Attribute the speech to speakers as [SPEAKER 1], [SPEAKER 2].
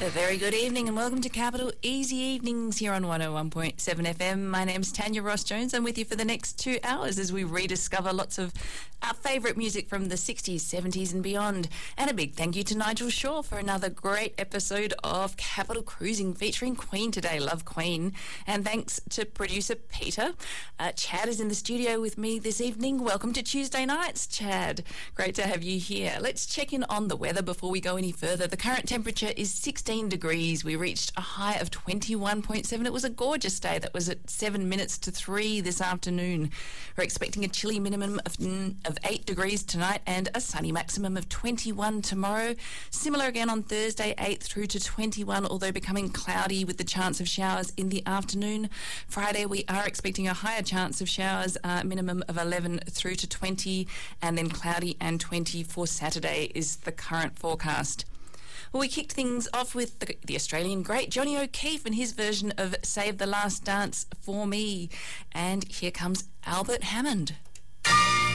[SPEAKER 1] A very good evening and welcome to Capital Easy Evenings here on 101.7 FM. My name's Tanya Ross-Jones. I'm with you for the next 2 hours as we rediscover lots of our favourite music from the 60s, 70s and beyond. And a big thank you to Nigel Shaw for another great episode of Capital Cruising featuring Queen today. Love Queen. And thanks to producer Peter. Chad is in the studio with me this evening. Welcome to Tuesday nights, Chad. Great to have you here. Let's check in on the weather before we go any further. The current temperature is 16 degrees. We reached a high of 21.7. It was a gorgeous day. That was at 7 minutes to 3 this afternoon. We're expecting a chilly minimum of 8 degrees tonight and a sunny maximum of 21 tomorrow. Similar again on Thursday, 8 through to 21, although becoming cloudy with the chance of showers in the afternoon. Friday, we are expecting a higher chance of showers, minimum of 11 through to 20, and then cloudy and 20 for Saturday is the current forecast. Well, we kicked things off with the Australian great Johnny O'Keefe and his version of Save the Last Dance for Me. And here comes Albert Hammond.